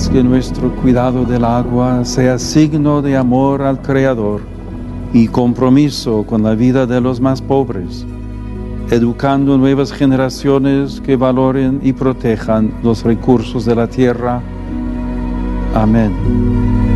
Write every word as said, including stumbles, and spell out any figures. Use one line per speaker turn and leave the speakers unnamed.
haz que nuestro cuidado del agua sea signo de amor al Creador y compromiso con la vida de los más pobres, educando nuevas generaciones que valoren y protejan los recursos de la tierra. Amén.